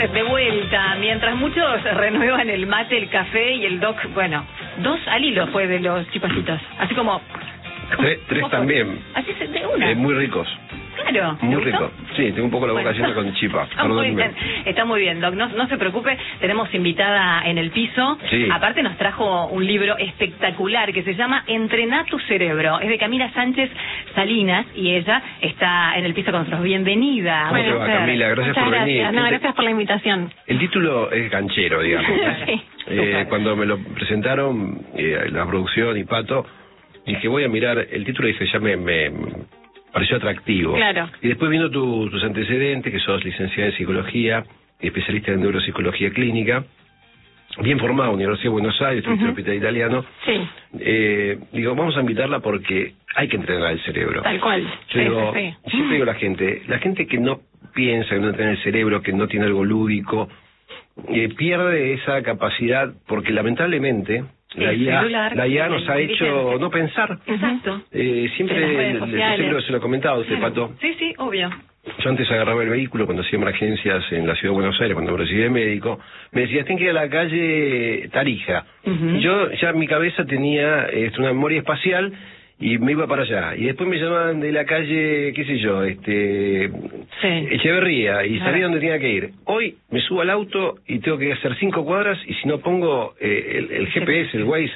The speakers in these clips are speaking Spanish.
de vuelta. Mientras muchos renuevan el mate, el café y el doc, bueno, 2 al hilo fue de los chipacitos. Así como... 3 también. Así se de una. Muy ricos. Claro. Muy rico. Sí, tengo un poco la boca llena con chipa. Está muy bien, Doc. No se preocupe, tenemos invitada en el piso. Sí. Aparte nos trajo un libro espectacular que se llama Entrená tu cerebro. Es de Camila Sánchez Salinas y ella está en el piso con nosotros. Bienvenida. ¿Cómo te va, Camila? Gracias por venir. No, gracias por la invitación. El título es ganchero, digamos. Sí. Cuando me lo presentaron, la producción y Pato, dije, voy a mirar el título y ya me pareció atractivo. Claro. Y después viendo tus antecedentes, que sos licenciada en psicología y especialista en neuropsicología clínica, bien formada, Universidad de Buenos Aires, en el Hospital Italiano. Sí. Digo, vamos a invitarla porque hay que entrenar el cerebro. Tal cual. Yo digo, siempre digo a la gente que no piensa, que no entrena el cerebro, que no tiene algo lúdico, pierde esa capacidad porque lamentablemente la IA nos ha hecho no pensar. Exacto. Siempre el cerebro se lo ha comentado usted, Pato. Sí, obvio. Yo antes agarraba el vehículo cuando hacía emergencias en la ciudad de Buenos Aires, cuando me recibí de médico, me decía, tienen que ir a la calle Tarija. Yo ya en mi cabeza tenía una memoria espacial y me iba para allá. Y después me llamaban de la calle, qué sé yo, Echeverría, y sabía dónde tenía que ir. Hoy me subo al auto y tengo que hacer 5 cuadras, y si no pongo el GPS, el Waze,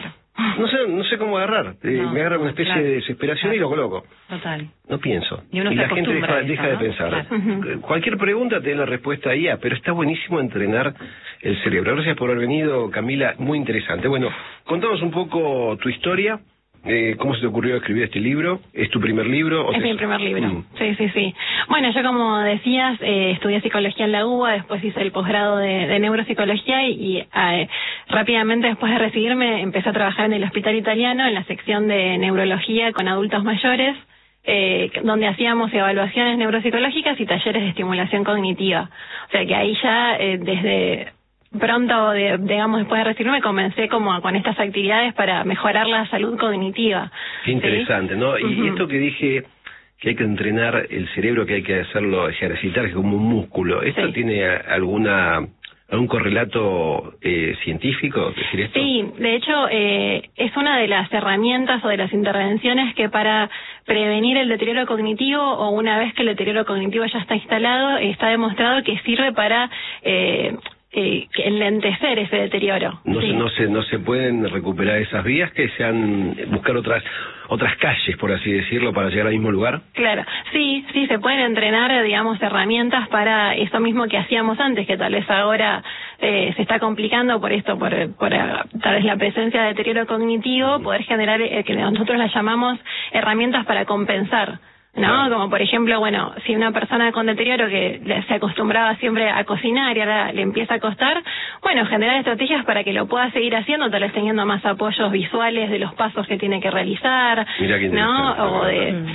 no sé cómo agarrar. Me agarra una especie de desesperación y lo coloco. Total. No pienso. Y la gente deja de pensar. Claro. Cualquier pregunta tiene la respuesta ahí, pero está buenísimo entrenar el cerebro. Gracias por haber venido, Camila, muy interesante. Bueno, contanos un poco tu historia. ¿Cómo se te ocurrió escribir este libro? ¿Es tu primer libro? Es mi primer libro, sí. Bueno, yo como decías, estudié psicología en la UBA, después hice el posgrado de neuropsicología y rápidamente después de recibirme empecé a trabajar en el Hospital Italiano, en la sección de neurología con adultos mayores, donde hacíamos evaluaciones neuropsicológicas y talleres de estimulación cognitiva. O sea que ahí ya desde... pronto, digamos, después de recibirme, comencé como con estas actividades para mejorar la salud cognitiva. Qué interesante, ¿no? Y esto que dije, que hay que entrenar el cerebro, que hay que hacerlo ejercitar, que es como un músculo, ¿esto tiene algún correlato científico? ¿Decir esto? Sí, de hecho, es una de las herramientas o de las intervenciones que para prevenir el deterioro cognitivo, o una vez que el deterioro cognitivo ya está instalado, está demostrado que sirve para... enlentecer ese deterioro. No se pueden recuperar esas vías, que sean buscar otras calles, por así decirlo, para llegar al mismo lugar. Claro, sí, se pueden entrenar, digamos, herramientas para eso mismo que hacíamos antes, que tal vez ahora se está complicando por esto, por tal vez la presencia de deterioro cognitivo, poder generar, que nosotros las llamamos herramientas para compensar. ¿No? Como por ejemplo, bueno, si una persona con deterioro que se acostumbraba siempre a cocinar y ahora le empieza a costar, bueno, generar estrategias para que lo pueda seguir haciendo, tal vez teniendo más apoyos visuales de los pasos que tiene que realizar, ¿no?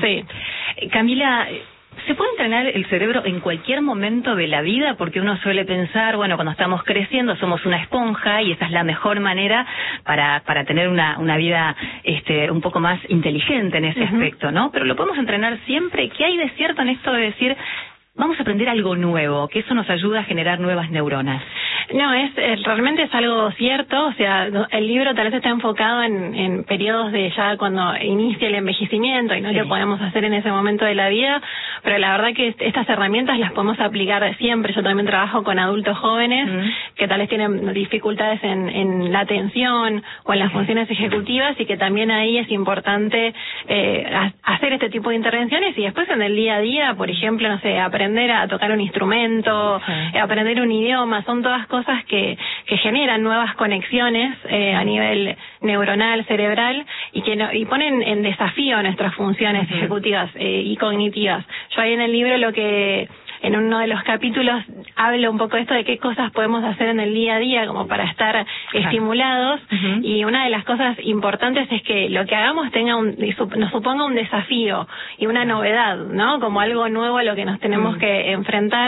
Camila, ¿se puede entrenar el cerebro en cualquier momento de la vida? Porque uno suele pensar, bueno, cuando estamos creciendo somos una esponja y esa es la mejor manera para tener una vida un poco más inteligente en ese aspecto, ¿no? Pero lo podemos entrenar siempre. ¿Qué hay de cierto en esto de decir, vamos a aprender algo nuevo, que eso nos ayuda a generar nuevas neuronas? No, realmente es algo cierto. O sea, el libro tal vez está enfocado en periodos de ya cuando inicia el envejecimiento y no lo podemos hacer en ese momento de la vida, pero la verdad que estas herramientas las podemos aplicar siempre. Yo también trabajo con adultos jóvenes que tal vez tienen dificultades en la atención o en las funciones ejecutivas, y que también ahí es importante hacer este tipo de intervenciones, y después en el día a día, por ejemplo, no sé, aprender a tocar un instrumento, aprender un idioma, son todas cosas que generan nuevas conexiones a nivel neuronal, cerebral, y ponen en desafío nuestras funciones ejecutivas y cognitivas. Yo ahí en el libro en uno de los capítulos hablo un poco de esto, de qué cosas podemos hacer en el día a día como para estar estimulados, y una de las cosas importantes es que lo que hagamos nos suponga un desafío y una novedad, ¿no? Como algo nuevo a lo que nos tenemos que enfrentar,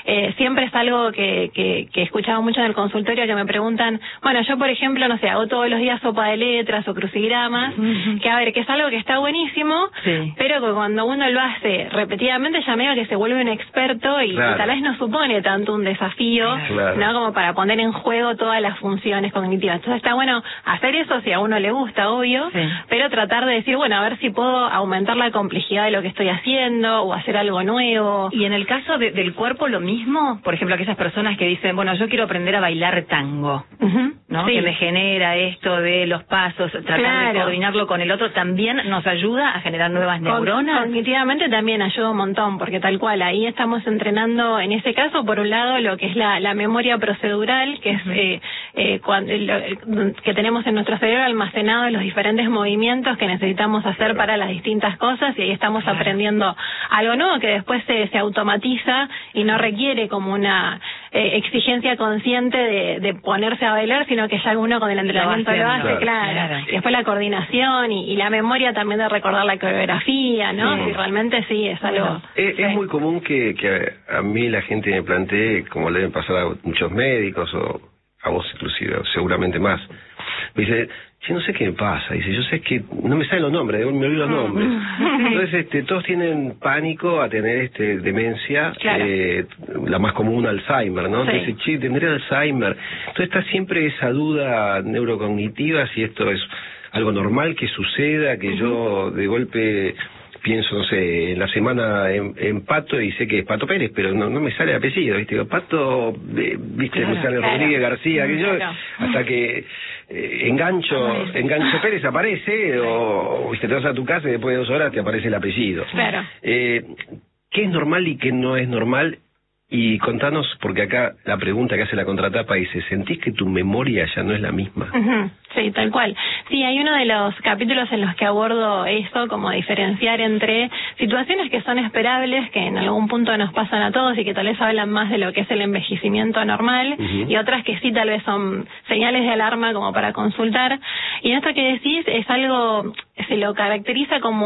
siempre es algo que he escuchado mucho en el consultorio, que me preguntan, bueno, yo por ejemplo, no sé, hago todos los días sopa de letras o crucigramas, que a ver, que es algo que está buenísimo, pero que cuando uno lo hace repetidamente ya medio que se vuelve un experto y tal vez no supone tanto un desafío, ¿no? Como para poner en juego todas las funciones cognitivas. Entonces está bueno hacer eso si a uno le gusta, obvio, pero tratar de decir, bueno, a ver si puedo aumentar la complejidad de lo que estoy haciendo o hacer algo nuevo. Y en el caso del cuerpo, lo mismo, por ejemplo, aquellas personas que dicen, bueno, yo quiero aprender a bailar tango, ¿no? Que me genera esto de los pasos, tratar de coordinarlo con el otro, también nos ayuda a generar nuevas neuronas. Cognitivamente también ayuda un montón, porque tal cual, ahí estamos entrenando, en ese caso, por un lado, lo que es la memoria procedural, que es que tenemos en nuestro cerebro almacenado en los diferentes movimientos que necesitamos hacer para las distintas cosas, y ahí estamos aprendiendo algo nuevo que después se automatiza y no requiere como una exigencia consciente de ponerse a bailar, sino que ya uno con el entrenamiento lo hace, claro. Y después la coordinación y la memoria también de recordar la coreografía, ¿no? Si realmente sí, es algo... Es muy común que a mí la gente me plantee, como le deben pasar a muchos médicos, o a vos inclusive, seguramente más, me dice, no sé qué me pasa, dice, yo sé que no me salen los nombres, me olvido los nombres. Entonces, todos tienen pánico a tener demencia, la más común, Alzheimer, ¿no? Entonces, tendré Alzheimer. Entonces está siempre esa duda neurocognitiva, si esto es algo normal que suceda, que yo de golpe pienso, no sé, en la semana en Pato y sé que es Pato Pérez, pero no me sale el apellido, ¿viste? Pato, ¿viste? Me sale Rodríguez García, que yo, hasta que Engancho Pérez aparece, o ¿viste? Te vas a tu casa y después de 2 horas te aparece el apellido. ¿Qué es normal y qué no es normal? Y contanos, porque acá la pregunta que hace la contratapa dice, ¿sentís que tu memoria ya no es la misma? Sí, tal cual. Sí, hay uno de los capítulos en los que abordo eso, como diferenciar entre situaciones que son esperables, que en algún punto nos pasan a todos y que tal vez hablan más de lo que es el envejecimiento normal, y otras que sí tal vez son señales de alarma como para consultar. Y en esto que decís es algo, se lo caracteriza como